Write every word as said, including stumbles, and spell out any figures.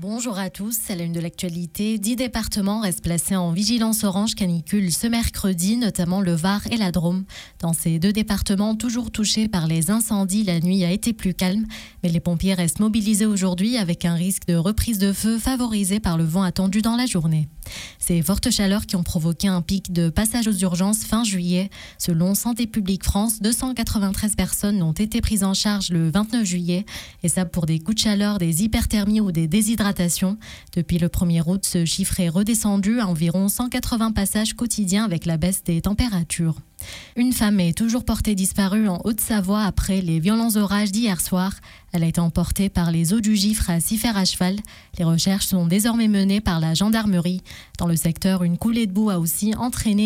Bonjour à tous, c'est la une de l'actualité. Dix départements restent placés en vigilance orange canicule ce mercredi, notamment le Var et la Drôme. Dans ces deux départements, toujours touchés par les incendies, la nuit a été plus calme, mais les pompiers restent mobilisés aujourd'hui avec un risque de reprise de feu favorisé par le vent attendu dans la journée. Ces fortes chaleurs qui ont provoqué un pic de passage aux urgences fin juillet. Selon Santé publique France, deux cent quatre-vingt-treize personnes ont été prises en charge le vingt-neuf juillet, et ça pour des coups de chaleur, des hyperthermies ou des déshydratations. Depuis le premier août, ce chiffre est redescendu à environ cent quatre-vingts passages quotidiens avec la baisse des températures. Une femme est toujours portée disparue en Haute-Savoie après les violents orages d'hier soir. Elle a été emportée par les eaux du Gifre à Siffert à cheval. Les recherches sont désormais menées par la gendarmerie. Dans le secteur, une coulée de boue a aussi entraîné